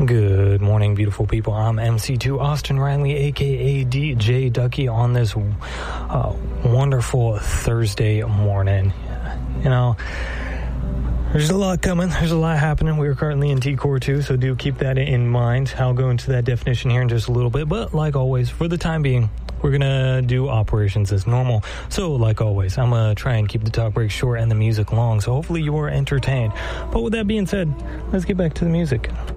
Good morning, beautiful people. I'm MC2 Austin Riley, a.k.a. DJ Ducky, on this wonderful Thursday morning. You know, there's a lot coming. There's a lot happening. We're currently in T-Core 2, so do keep that in mind. I'll go into that definition here in just a little bit. But like always, for the time being, we're going to do operations as normal. So, like always, I'm going to try and keep the talk break short and the music long, so hopefully you are entertained. But with that being said, let's get back to the music.